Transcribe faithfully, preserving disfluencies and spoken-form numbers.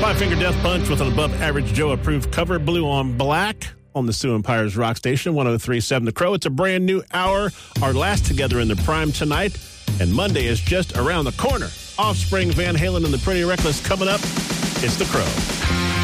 Five Finger Death Punch with an above-average Joe-approved cover, Blue on Black, on the Sioux Empires Rock Station, one oh three point seven The Crow. It's a brand new hour, our last together in the prime tonight, and Monday is just around the corner. Offspring, Van Halen, and the Pretty Reckless coming up. It's The Crow.